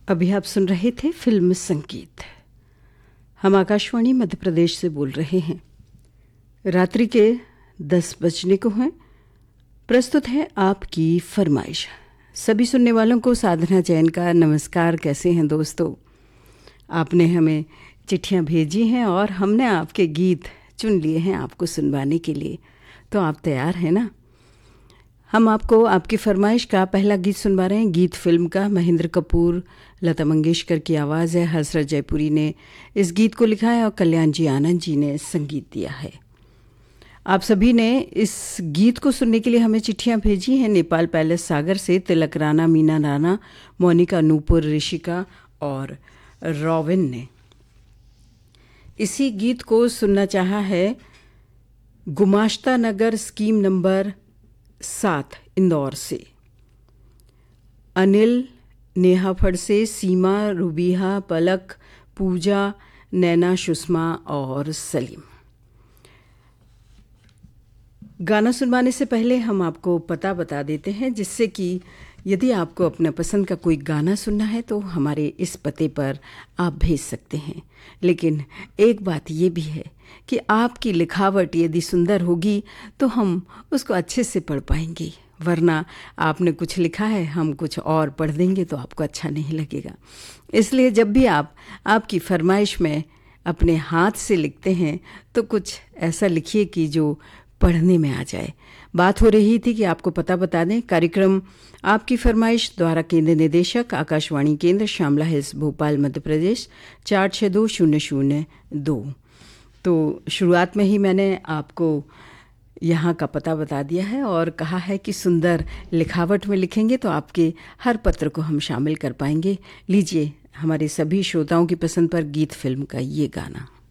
अभी आप सुन रहे थे फिल्म संगीत। हम आकाशवाणी मध्य प्रदेश से बोल रहे हैं। रात्रि के 10 बजने को हैं। प्रस्तुत है आपकी फरमाइश। सभी सुनने वालों को साधना जैन का नमस्कार। कैसे हैं दोस्तों? आपने हमें चिट्ठियाँ भेजी हैं और हमने आपके गीत चुन लिए हैं आपको सुनवाने के लिए। तो आप तैयार हैं ना? हम आपको आपकी फरमाइश का पहला गीत सुनवा रहे हैं। गीत फिल्म का, महेंद्र कपूर, लता मंगेशकर की आवाज़ है। हसरत जयपुरी ने इस गीत को लिखा है और कल्याण जी आनंद जी ने संगीत दिया है। आप सभी ने इस गीत को सुनने के लिए हमें चिट्ठियां भेजी हैं। नेपाल पैलेस सागर से तिलक राणा, मीना राणा, मोनिका, नूपुर, ऋषिका और रॉबिन ने इसी गीत को सुनना चाहा है। गुमाश्ता नगर स्कीम नंबर 7 इंदौर से अनिल, नेहा फड़से, सीमा, रुबीहा, पलक, पूजा, नैना, सुषमा और सलीम। गाना सुनवाने से पहले हम आपको पता बता देते हैं, जिससे कि यदि आपको अपना पसंद का कोई गाना सुनना है तो हमारे इस पते पर आप भेज सकते हैं। लेकिन एक बात ये भी है कि आपकी लिखावट यदि सुंदर होगी तो हम उसको अच्छे से पढ़ पाएंगे, वरना आपने कुछ लिखा है हम कुछ और पढ़ देंगे तो आपको अच्छा नहीं लगेगा। इसलिए जब भी आप आपकी फरमाइश में अपने हाथ से लिखते हैं तो कुछ ऐसा लिखिए कि जो पढ़ने में आ जाए। बात हो रही थी कि आपको पता बता दें। कार्यक्रम आपकी फरमाइश द्वारा केंद्र निदेशक आकाशवाणी केंद्र, श्यामला हिल्स, भोपाल, मध्य प्रदेश 462002। तो शुरुआत में ही मैंने आपको यहाँ का पता बता दिया है और कहा है कि सुंदर लिखावट में लिखेंगे तो आपके हर पत्र को हम शामिल कर पाएंगे। लीजिए हमारे सभी श्रोताओं की पसंद पर गीत फिल्म का ये गाना।